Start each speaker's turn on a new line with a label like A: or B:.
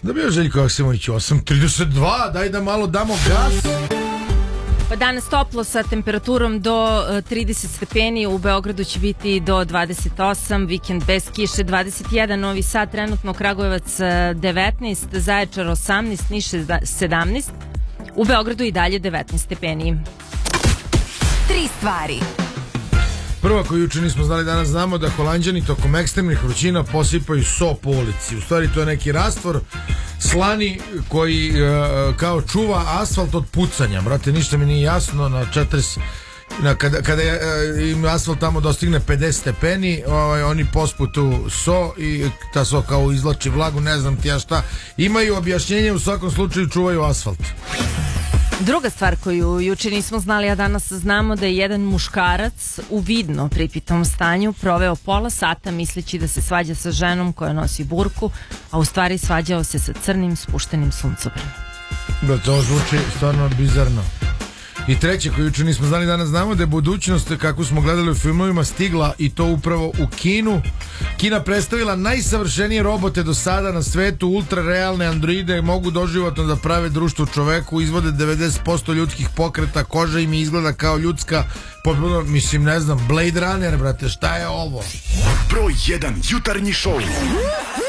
A: Da bio Željko Aksimović 8:32, daj da malo damo gas.
B: Pa danas toplo sa temperaturom do 30 stepeni, u Beogradu će biti do 28, vikend bez kiše 21, Novi Sad trenutno, Kragujevac 19, Zaječar 18, Niš 17, u Beogradu i dalje 19 stepeni.
C: Tri stvari.
A: Prva koju juče nismo znali, danas znamo da Holanđani tokom ekstremnih vrućina posipaju so po ulici. U stvari to je neki rastvor slani koji kao čuva asfalt od pucanja. Brate, ništa mi nije jasno. Kada im asfalt tamo dostigne 50 stepeni, oni pospu tu so i ta so kao izlači vlagu, ne znam ti ja šta. Imaju objašnjenje, u svakom slučaju čuvaju asfalt.
B: Druga stvar koju juče nismo znali, a danas znamo da je jedan muškarac u vidno pripitom stanju proveo pola sata misleći da se svađa sa ženom koja nosi burku, a u stvari svađao se sa crnim spuštenim suncobranjem.
A: Da, to zvuči stvarno bizarno. I treće koju juče nismo znali, danas znamo da je budućnost, kako smo gledali u filmovima, stigla i to upravo u Kinu. Kina predstavila najsavršenije robote do sada na svetu, ultrarealne androide, mogu doživotno da prave društvo čoveku, izvode 90% ljudskih pokreta, koža im izgleda kao ljudska, mislim, ne znam, Blade Runner, brate, šta je ovo?
D: Broj 1 jutarnji šou.